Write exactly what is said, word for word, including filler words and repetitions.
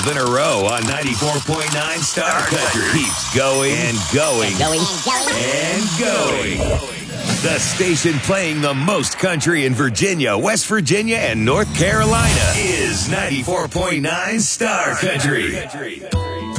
twelve in a row on ninety-four point nine Star Country. Keeps going and going and going and going. The station playing the most country in Virginia, West Virginia, and North Carolina is ninety-four point nine Star Country.